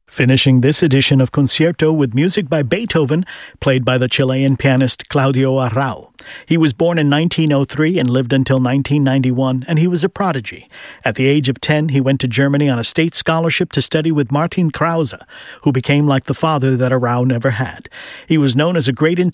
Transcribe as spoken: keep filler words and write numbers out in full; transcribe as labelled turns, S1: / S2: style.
S1: Finishing this edition of Concierto with music by Beethoven, played by the Chilean pianist Claudio Arrau. He was born in nineteen oh three and lived until nineteen ninety-one, and he was a prodigy. At the age of ten, he went to Germany on a state scholarship to study with Martin Krause, who became like the father that Arrau never had. He was known as a great